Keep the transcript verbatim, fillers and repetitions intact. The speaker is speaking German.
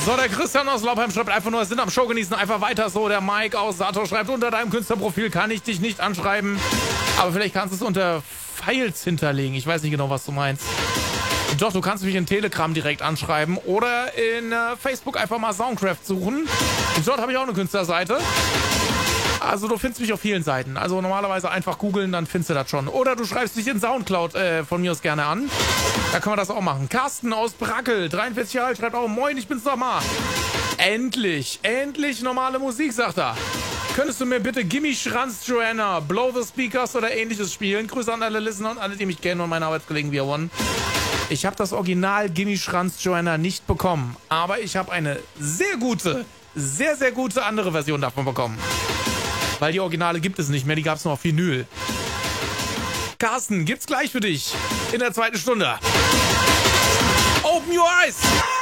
So, der Christian aus Laubheim schreibt einfach nur, sind am Show genießen, einfach weiter so. Der Mike aus Sato schreibt, unter deinem Künstlerprofil kann ich dich nicht anschreiben. Aber vielleicht kannst du es unter Files hinterlegen. Ich weiß nicht genau, was du meinst. Doch, du kannst mich in Telegram direkt anschreiben oder in äh, Facebook einfach mal Soundcraft suchen. Und dort habe ich auch eine Künstlerseite. Also du findest mich auf vielen Seiten. Also normalerweise einfach googeln, dann findest du das schon. Oder du schreibst dich in Soundcloud äh, von mir aus gerne an. Da können wir das auch machen. Carsten aus Brackel, dreiundvierzig Jahre alt, schreibt auch, moin, ich bin's nochmal. Endlich, endlich normale Musik, sagt er. Könntest du mir bitte Gimme Schranz Joanna, Blow the Speakers oder ähnliches spielen? Grüße an alle Listener und alle, die mich kennen und meine Arbeitskollegen via One. Ich habe das Original Gimme Schranz Joanna nicht bekommen, aber ich habe eine sehr gute, sehr, sehr gute andere Version davon bekommen. Weil die Originale gibt es nicht mehr, die gab es nur auf Vinyl. Carsten, gibt's gleich für dich in der zweiten Stunde. Open your eyes!